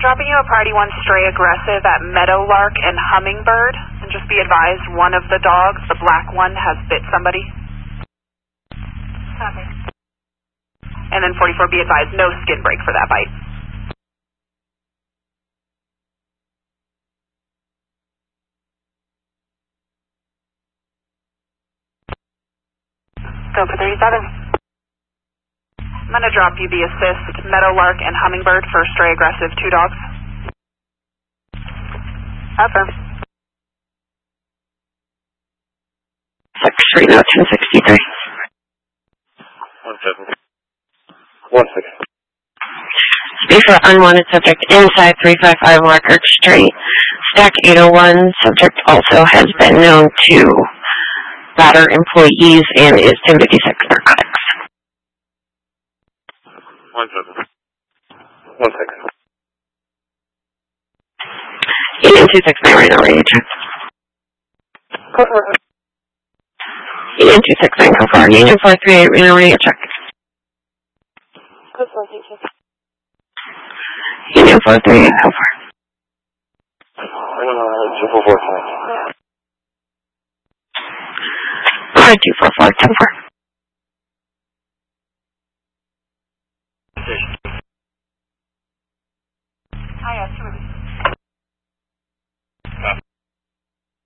Dropping you a priority 1 stray aggressive at Meadowlark and Hummingbird. And just be advised, one of the dogs, the black one, has bit somebody. Copy. And then 44, be advised, no skin break for that bite. Go for 37. I'm going to drop you the assist, Meadowlark and Hummingbird for stray aggressive 2 dogs. Affirm. 6 Reno 1063. 17. 16. Speak for unwanted subject inside 355 Record Street. Stack 801. Subject also has been known to batter employees and is 1056 narcotics. 17. 269 right now, radio check. Union 269, go far. Union 438, right now, radio check. Union 438, go far. 244. 244, 10 4.